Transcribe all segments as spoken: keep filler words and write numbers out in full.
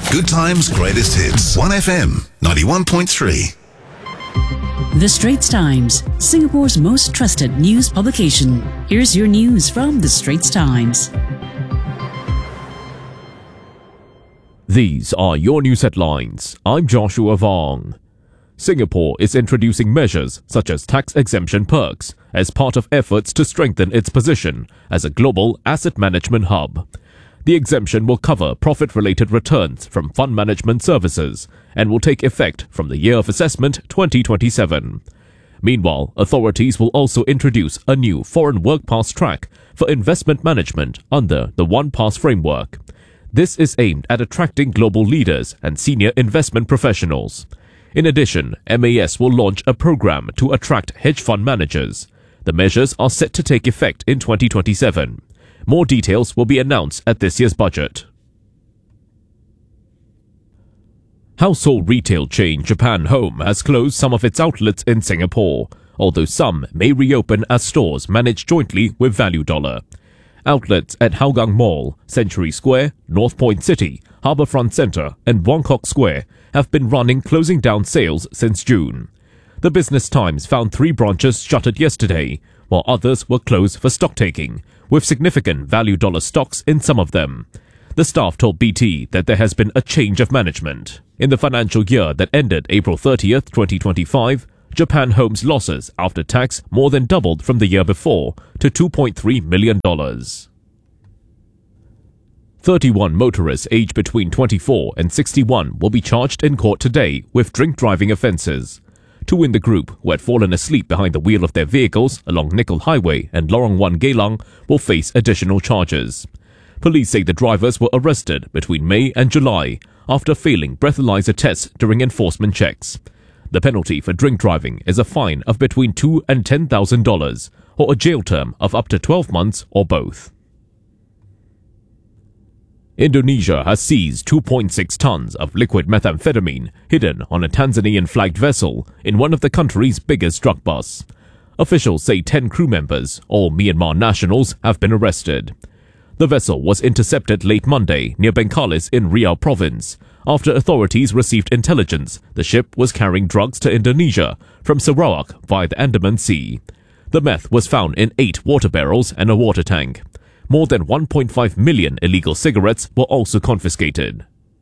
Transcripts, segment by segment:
Good Times Greatest Hits. one F M ninety-one point three. The Straits Times, Singapore's most trusted news publication. Here's your news from The Straits Times. These are your news headlines. I'm Joshua Vong. Singapore is introducing measures such as tax exemption perks as part of efforts to strengthen its position as a global asset management hub. The exemption will cover profit-related returns from fund management services and will take effect from the year of assessment twenty twenty-seven. Meanwhile, authorities will also introduce a new foreign work pass track for investment management under the One Pass framework. This is aimed at attracting global leaders and senior investment professionals. In addition, M A S will launch a program to attract hedge fund managers. The measures are set to take effect in twenty twenty-seven. More details will be announced at this year's budget. Household retail chain Japan Home has closed some of its outlets in Singapore, although some may reopen as stores managed jointly with Value Dollar. Outlets at Hougang Mall, Century Square, North Point City, Harbourfront Centre and Buangkok Square have been running closing down sales since June. The Business Times found three branches shuttered yesterday, while others were closed for stock-taking, with significant Value Dollar stocks in some of them. The staff told B T that there has been a change of management. In the financial year that ended April thirtieth, twenty twenty-five, Japan Home's losses after tax more than doubled from the year before to two point three million dollars. thirty-one motorists aged between twenty-four and sixty-one will be charged in court today with drink driving offences. Two in the group who had fallen asleep behind the wheel of their vehicles along Nickel Highway and Lorong one Geylang will face additional charges. Police say the drivers were arrested between May and July after failing breathalyzer tests during enforcement checks. The penalty for drink driving is a fine of between two and ten thousand dollars or a jail term of up to twelve months or both. Indonesia has seized two point six tons of liquid methamphetamine hidden on a Tanzanian-flagged vessel in one of the country's biggest drug busts. Officials say ten crew members, all Myanmar nationals, have been arrested. The vessel was intercepted late Monday near Bengkalis in Riau province after authorities received intelligence the ship was carrying drugs to Indonesia from Sarawak via the Andaman Sea. The meth was found in eight water barrels and a water tank. More than one point five million illegal cigarettes were also confiscated.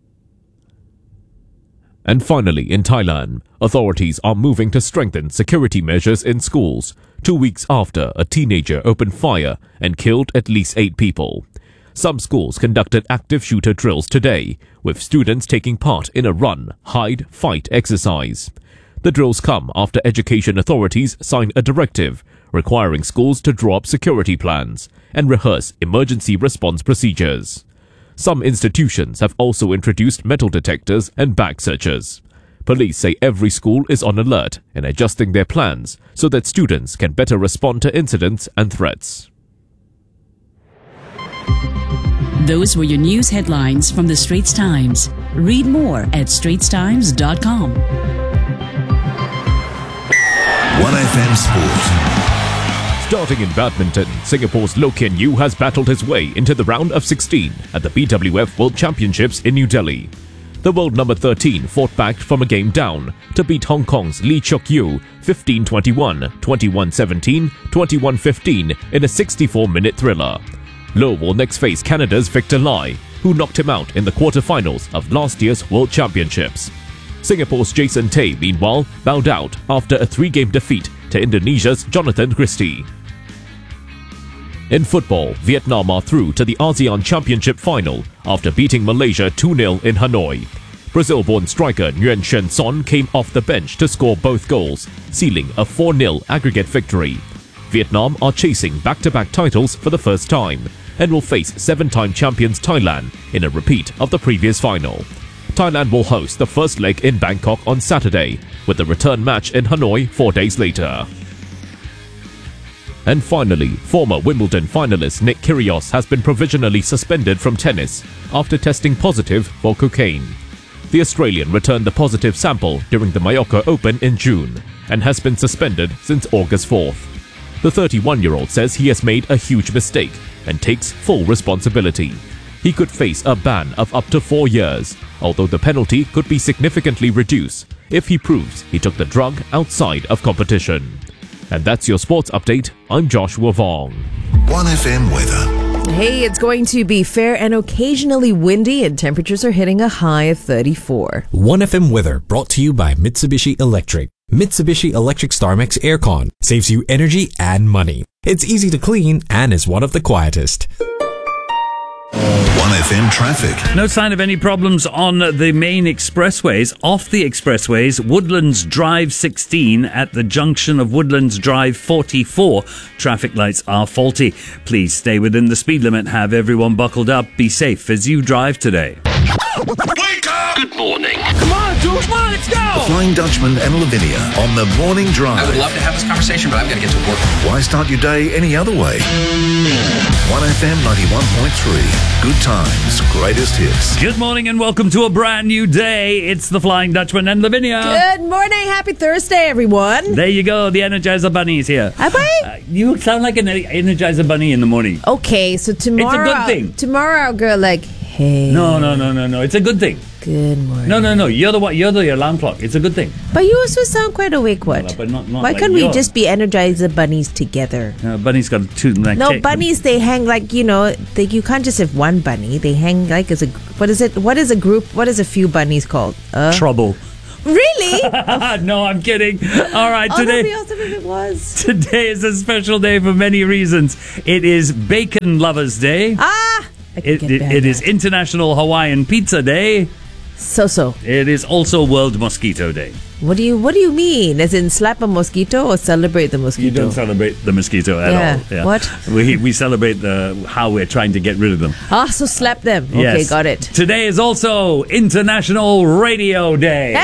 And finally, in Thailand, authorities are moving to strengthen security measures in schools, two weeks after a teenager opened fire and killed at least eight people. Some schools conducted active shooter drills today, with students taking part in a run, hide, fight exercise. The drills come after education authorities signed a directive requiring schools to draw up security plans and rehearse emergency response procedures. Some institutions have also introduced metal detectors and bag searchers. Police say every school is on alert and adjusting their plans so that students can better respond to incidents and threats. Those were your news headlines from The Straits Times. Read more at straits times dot com. one F M Sport. Starting in badminton, Singapore's Loh Kean Yew has battled his way into the round of sixteen at the B W F World Championships in New Delhi. The world number thirteen fought back from a game down to beat Hong Kong's Lee Chok Yew fifteen twenty-one, twenty-one seventeen, twenty-one fifteen in a sixty-four minute thriller. Loh will next face Canada's Victor Lai, who knocked him out in the quarterfinals of last year's World Championships. Singapore's Jason Tay, meanwhile, bowed out after a three-game defeat to Indonesia's Jonathan Christie. In football, Vietnam are through to the ASEAN Championship final after beating Malaysia two nil in Hanoi. Brazil-born striker Nguyen Xuan Son came off the bench to score both goals, sealing a four nil aggregate victory. Vietnam are chasing back-to-back titles for the first time and will face seven-time champions Thailand in a repeat of the previous final. Thailand will host the first leg in Bangkok on Saturday, with the return match in Hanoi four days later. And finally, former Wimbledon finalist Nick Kyrgios has been provisionally suspended from tennis after testing positive for cocaine. The Australian returned the positive sample during the Mallorca Open in June and has been suspended since August fourth. The thirty-one-year-old says he has made a huge mistake and takes full responsibility. he could face a ban of up to four years, although the penalty could be significantly reduced if he proves he took the drug outside of competition. And that's your sports update. I'm Joshua Vong. one F M weather. Hey, it's going to be fair and occasionally windy, and temperatures are hitting a high of thirty-four. one F M weather brought to you by Mitsubishi Electric. Mitsubishi Electric StarMax Aircon saves you energy and money. It's easy to clean and is one of the quietest. one F M traffic. No sign of any problems on the main expressways. Off the expressways, Woodlands Drive sixteen at the junction of Woodlands Drive forty-four. Traffic lights are faulty. Please stay within the speed limit. Have everyone buckled up. Be safe as you drive today. Wake up! Good morning. Come on, dude. Come on, let's go. Flying Dutchman and Lavinia on the morning drive. I would love to have this conversation, but I've got to get to work. Why start your day any other way? one F M ninety-one point three. Good times, greatest hits. Good morning and welcome to a brand new day. It's the Flying Dutchman and Lavinia. Good morning. Happy Thursday, everyone. There you go. The Energizer Bunny is here. Am I? Uh, you sound like an Energizer Bunny in the morning. Okay, so tomorrow... good thing. Tomorrow I'll go like, hey. No, no, no, no, no. It's a good thing. Good morning. No, no, no. You're the one. You're the alarm clock. It's a good thing. But you also sound quite awake, what? But not, not Why like can't we you're- just be Energizer bunnies together? Uh, Bunny's got two. Like, No, tape- bunnies, they hang like, you know, they, you can't just have one bunny. They hang like as a, what is it? What is a group? What is a few bunnies called? Uh, Trouble. really? No, I'm kidding. All right, Oh, that'd be today. awesome if it was. Today is a special day for many reasons. It is Bacon Lovers Day. Ah! I can It, get it, behind it is that. International Hawaiian Pizza Day. So-so. It is also World Mosquito Day. What do you What do you mean? As in slap a mosquito or celebrate the You mosquito? don't celebrate the mosquito at Yeah. all. Yeah. What? We we celebrate the how we're trying to get rid of them. Ah, so slap them. Okay, Yes. got it. Today is also International Radio Day.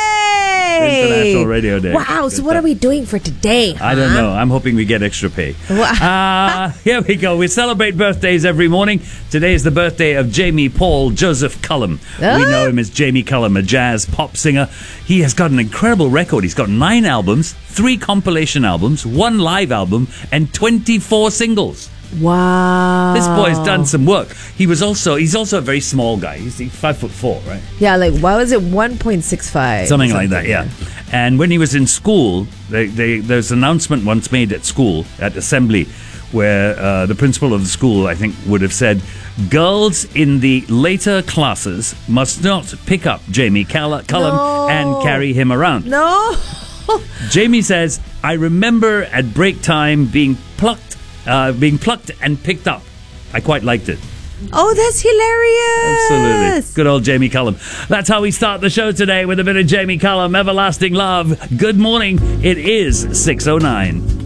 Hey! International Radio Day. Wow, Good so what stuff. are we doing for today? I don't huh? know. I'm hoping we get extra pay. Wow. Uh, here we go. We celebrate birthdays every morning. Today is the birthday of Jamie Paul Joseph Cullum. Ah. We know him as Jamie Cullum, a jazz pop singer. He has got an incredible record. He's got nine albums, three compilation albums, one live album, and twenty-four singles. Wow. This boy's done some work. He was also he's also a very small guy. He's, he's five foot four, right? Yeah, like, why was it one point six five? Something like that, yeah. And when he was in school, they, they, there's an announcement once made at school, at assembly, where uh, the principal of the school, I think, would have said, girls in the later classes must not pick up Jamie Call- Cullum No. and carry him around. No. Jamie says, I remember at break time being plucked, uh, being plucked and picked up. I quite liked it. Oh, that's hilarious. Absolutely. Good old Jamie Cullum. That's how we start the show today with a bit of Jamie Cullum, Everlasting Love. Good morning. It is six oh nine.